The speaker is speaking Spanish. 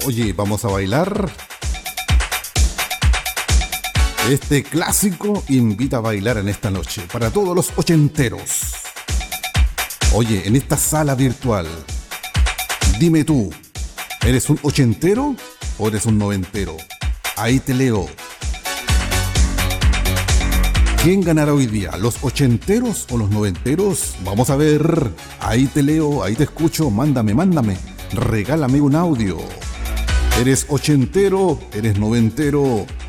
Oye, vamos a bailar. Este clásico invita a bailar en esta noche para todos los ochenteros. Oye, en esta sala virtual, dime tú, ¿eres un ochentero o eres un noventero? Ahí te leo. ¿Quién ganará hoy día? ¿Los ochenteros o los noventeros? Vamos a ver. Ahí te leo, ahí te escucho. Mándame. Regálame un audio. ¿Eres ochentero? ¿Eres noventero?